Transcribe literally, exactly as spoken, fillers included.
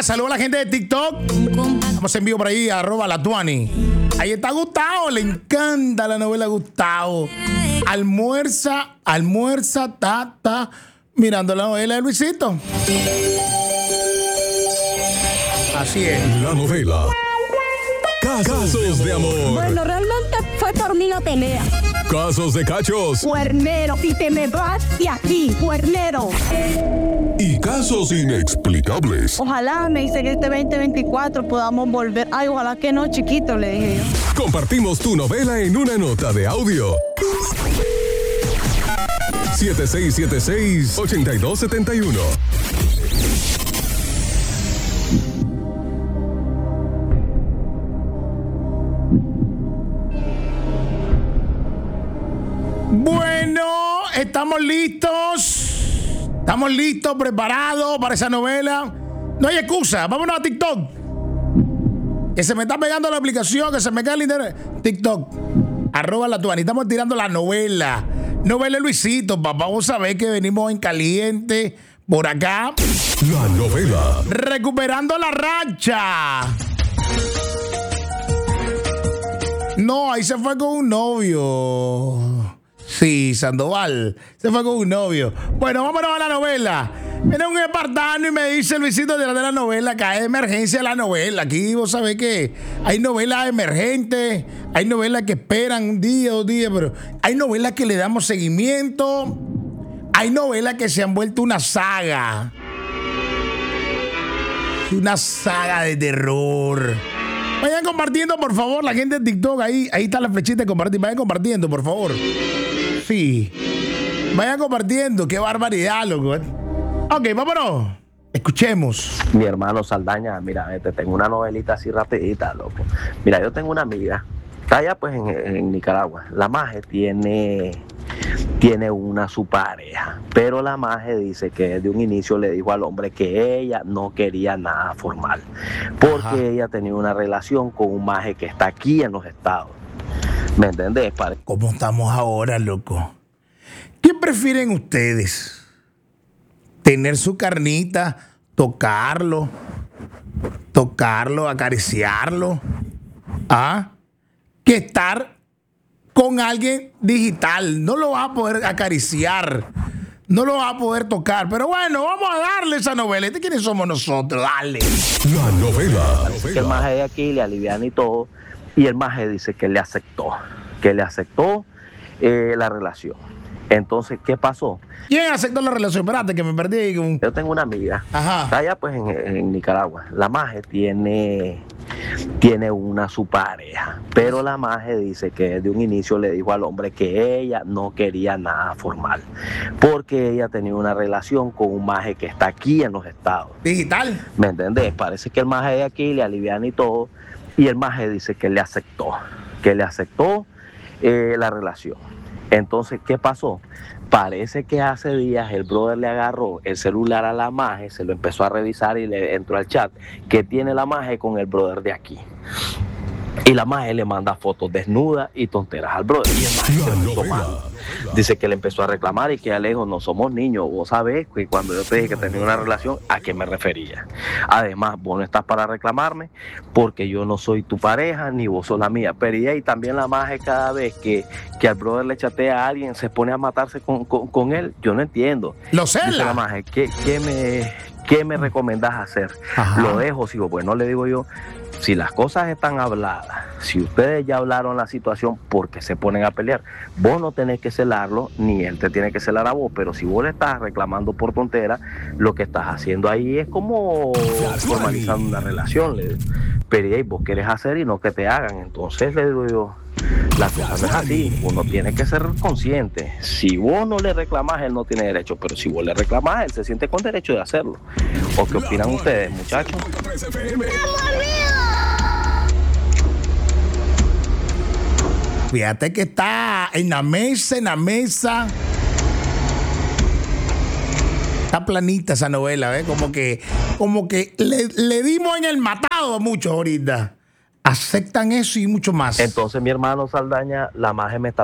saludos a la gente de TikTok. Estamos en vivo por ahí, arroba la Tuani. Ahí está Gustavo, le encanta la novela Gustavo. Almuerza, almuerza, ta, ta, mirando la novela de Luisito. Así es. La novela Casos de amor. Bueno, realmente fue por mí no pelea. Casos de cachos. Cuernero, y te me vas de aquí, cuernero. Y casos inexplicables. Ojalá, me dice que este veinte veinticuatro podamos volver. Ay, ojalá que no, chiquito, le dije yo. Compartimos tu novela en una nota de audio. siete seis siete seis, ocho dos siete uno. Bueno, estamos listos. Estamos listos, preparados para esa novela. No hay excusa. Vámonos a TikTok. Que se me está pegando la aplicación, que se me cae el internet. TikTok. Arroba la Tuani. Estamos tirando la novela. Novela de Luisito, papá. Vos sabés que venimos en caliente por acá. La novela. Recuperando la racha. No, ahí se fue con un novio. Sí, Sandoval. Se fue con un novio. Bueno, vámonos a la novela. Viene un espartano y me dice Luisito de la, de la novela, cae de emergencia la novela. Aquí vos sabés que hay novelas emergentes, hay novelas que esperan un día, dos días, pero hay novelas que le damos seguimiento. Hay novelas que se han vuelto una saga. Una saga de terror. Vayan compartiendo, por favor, la gente de TikTok. Ahí, ahí está la flechita de compartir. Vayan compartiendo, por favor. Sí. Vayan compartiendo. Qué barbaridad, loco. Ok, vámonos. Escuchemos. Mi hermano Saldaña, mira, te tengo una novelita así rapidita, loco. Mira, yo tengo una amiga. Está allá, pues, en, en Nicaragua. La maje tiene... tiene una su pareja, pero la maje dice que desde un inicio le dijo al hombre que ella no quería nada formal, porque Ajá. ella tenía una relación con un maje que está aquí en los Estados. ¿Me entendés? Pare? ¿Cómo estamos ahora, loco? ¿Qué prefieren ustedes? ¿Tener su carnita, tocarlo, tocarlo, acariciarlo? ¿Ah? ¿Que estar con alguien digital? No lo va a poder acariciar, no lo va a poder tocar. Pero bueno, vamos a darle esa novela. ¿De quiénes somos nosotros? Dale. La novela. Así que el maje de aquí le aliviana y todo. Y el maje dice que le aceptó, que le aceptó eh, la relación. Entonces, ¿qué pasó? ¿Quién aceptó la relación? Espérate, que me perdí. Con... Yo tengo una amiga. Ajá. Está allá, pues, en, en Nicaragua. La maje tiene... tiene una su pareja, pero la maje dice que desde un inicio le dijo al hombre que ella no quería nada formal, porque ella tenía una relación con un maje que está aquí en los Estados. ¿Digital? ¿Me entendés? Parece que el maje de aquí le aliviana y todo, y el maje dice que le aceptó, que le aceptó eh, la relación. Entonces, ¿qué pasó? Parece que hace días el brother le agarró el celular a la maje, se lo empezó a revisar y le entró al chat que tiene la maje con el brother de aquí. Y la maje le manda fotos desnudas y tonteras al brother. Y el maje se lo hizo mal. Dice que le empezó a reclamar y que ya le dijo, no somos niños, vos sabés que cuando yo te dije que tenía una relación, ¿a qué me refería? Además, vos no estás para reclamarme porque yo no soy tu pareja ni vos sos la mía. Pero y ahí también la maje cada vez que, que al brother le chatea a alguien se pone a matarse con, con, con él. Yo no entiendo. Lo sé. Dice la maje, ¿qué, qué me, qué me recomendás hacer? Ajá. Lo dejo, sigo, pues no le digo yo. Si las cosas están habladas, si ustedes ya hablaron la situación, ¿por qué se ponen a pelear? Vos no tenés que celarlo, ni él te tiene que celar a vos, pero si vos le estás reclamando por tontera, lo que estás haciendo ahí es como formalizando una relación. Le, pero ahí vos querés hacer y no que te hagan. Entonces le digo yo, la cosa no es así, uno tiene que ser consciente. Si vos no le reclamás, él no tiene derecho, pero si vos le reclamás, él se siente con derecho de hacerlo. ¿O qué opinan ustedes, muchachos? Fíjate que está en la mesa, en la mesa. Está planita esa novela, ¿eh? Como que, como que le, le dimos en el matado a muchos ahorita. Aceptan eso y mucho más. Entonces, mi hermano Saldaña, la maje me está